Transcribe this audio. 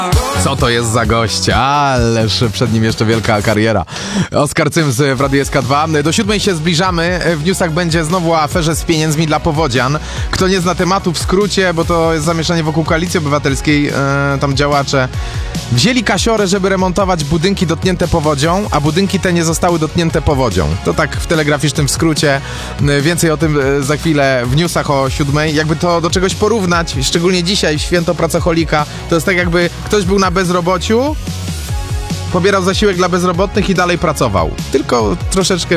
Co to jest za gość? Ależ przed nim jeszcze wielka kariera. Oskar Cyms w Radiu SK2. Do 7 się zbliżamy. W newsach będzie znowu o aferze z pieniędzmi dla powodzian. Kto nie zna tematu, w skrócie, bo to jest zamieszanie wokół Koalicji Obywatelskiej, tam działacze wzięli kasiorę, żeby remontować budynki dotknięte powodzią, a budynki te nie zostały dotknięte powodzią. To tak w telegraficznym skrócie. Więcej o tym za chwilę w newsach o 7. Jakby to do czegoś porównać, szczególnie dzisiaj, w święto pracocholika, to jest tak jakby ktoś był na bezrobociu, pobierał zasiłek dla bezrobotnych i dalej pracował. Tylko troszeczkę